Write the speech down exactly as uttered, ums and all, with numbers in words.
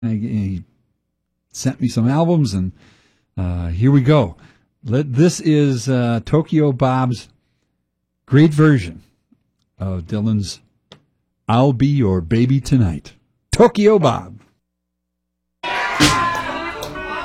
He sent me some albums, and uh, here we go. Let, this is uh, Tokyo Bob's great version of Dylan's I'll Be Your Baby Tonight. Tokyo Bob.